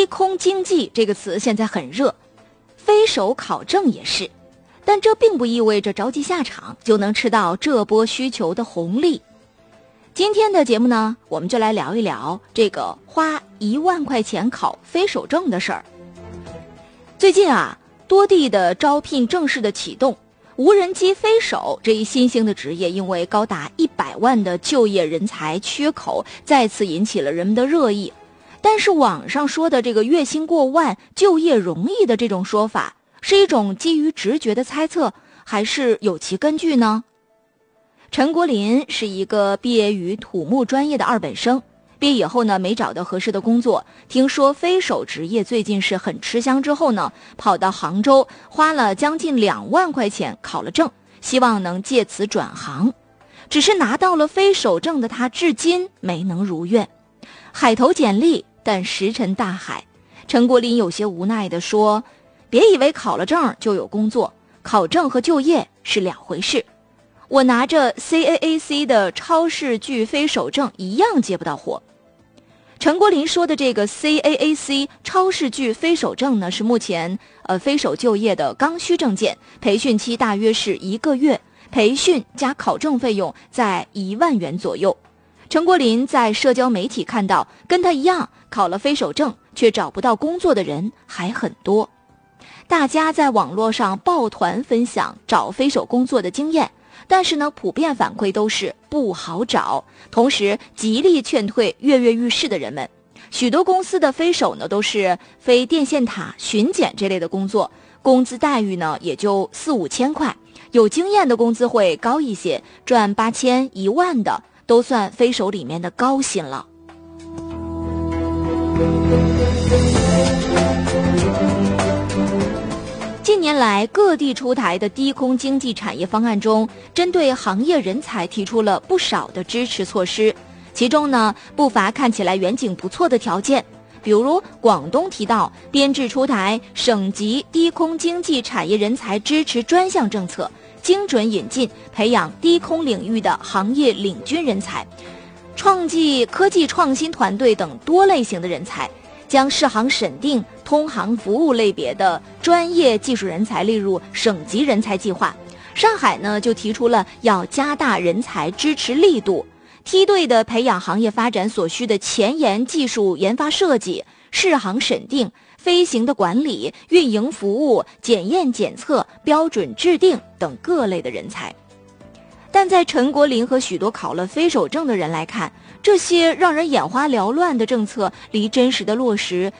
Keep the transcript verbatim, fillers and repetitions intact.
低空经济这个词现在很热，飞手考证也是，但这并不意味着着急下场就能吃到这波需求的红利。今天的节目呢，我们就来聊一聊这个花一万块钱考飞手证的事儿。最近啊，多地的招聘正式的启动，无人机飞手这一新兴的职业，因为高达一百万的就业人才缺口，再次引起了人们的热议。但是网上说的这个月薪过万、就业容易的这种说法，是一种基于直觉的猜测，还是有其根据呢？陈国林是一个毕业于土木专业的二本生，毕业以后呢，没找到合适的工作，听说飞手职业最近是很吃香之后呢，跑到杭州花了将近两万块钱考了证，希望能借此转行。只是拿到了飞手证的他至今没能如愿，海投简历但石沉大海。陈国林有些无奈地说，别以为考了证就有工作，考证和就业是两回事。我拿着 C A A C 的超视距飞手证一样接不到活。陈国林说的这个 C A A C 超视距飞手证呢，是目前呃飞手就业的刚需证件，培训期大约是一个月，培训加考证费用在一万元左右。陈国林在社交媒体看到，跟他一样考了飞手证却找不到工作的人还很多。大家在网络上抱团分享找飞手工作的经验，但是呢，普遍反馈都是不好找，同时极力劝退跃跃欲试的人们。许多公司的飞手呢，都是飞电线塔、巡检这类的工作，工资待遇呢也就四五千块，有经验的工资会高一些，赚八千、一万的都算飞手里面的高薪了。近年来，各地出台的低空经济产业方案中，针对行业人才提出了不少的支持措施，其中呢，不乏看起来远景不错的条件。比如广东提到编制出台省级低空经济产业人才支持专项政策，精准引进培养低空领域的行业领军人才，创技科技创新团队等多类型的人才，将适航审定、通航服务类别的专业技术人才列入省级人才计划。上海呢就提出了要加大人才支持力度，梯队的培养行业发展所需的前沿技术研发设计、适航审定、飞行的管理、运营服务、检验检测、标准制定等各类的人才。但在陈国林和许多考了飞手证的人来看，这些让人眼花缭乱的政策离真实的落实